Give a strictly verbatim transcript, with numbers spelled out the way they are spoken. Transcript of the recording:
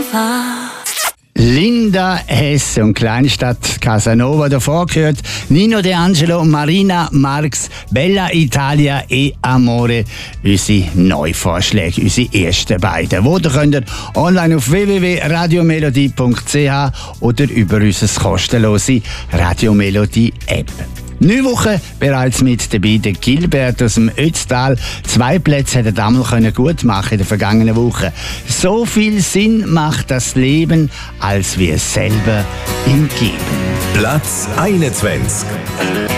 Gefahr. Linda Hess und Kleinstadt Casanova davor gehört. Nino D'Angelo, Marina Marx, Bella Italia e Amore. Unsere Neuvorschläge, unsere ersten beiden. Wo könnt ihr online auf w w w punkt radiomelodie punkt c h oder über unser kostenlose Radiomelodie App. Neun Wochen bereits mit dabei, der Gilbert aus dem Ötztal. Zwei Plätze hätte er damals gut machen in der vergangenen Woche. So viel Sinn macht das Leben, als wir selber ihm geben. Platz einundzwanzig.